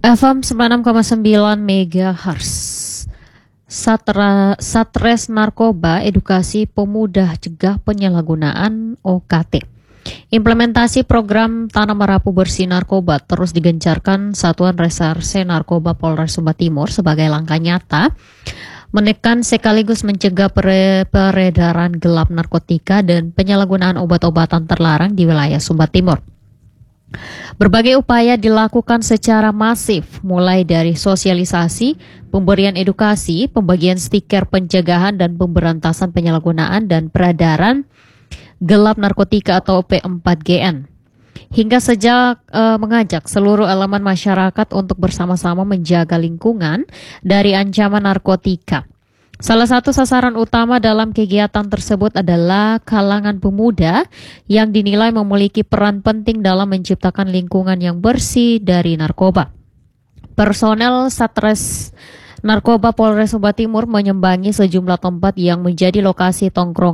FM 96,9 MHz. Satres Narkoba Edukasi Pemuda Cegah Penyalahgunaan OKT. Implementasi program Tanam Merapu Bersih Narkoba terus digencarkan Satuan Reserse Narkoba Polres Sumba Timur sebagai langkah nyata menekan sekaligus mencegah peredaran gelap narkotika dan penyalahgunaan obat-obatan terlarang di wilayah Sumba Timur. Berbagai upaya dilakukan secara masif, mulai dari sosialisasi, pemberian edukasi, pembagian stiker pencegahan dan pemberantasan penyalahgunaan dan peredaran gelap narkotika atau P4GN. Hingga sejak mengajak seluruh elemen masyarakat untuk bersama-sama menjaga lingkungan dari ancaman narkotika. Salah satu sasaran utama dalam kegiatan tersebut adalah kalangan pemuda yang dinilai memiliki peran penting dalam menciptakan lingkungan yang bersih dari narkoba. Personel Satres Narkoba Polres Sumba Timur menyambangi sejumlah tempat yang menjadi lokasi tongkrong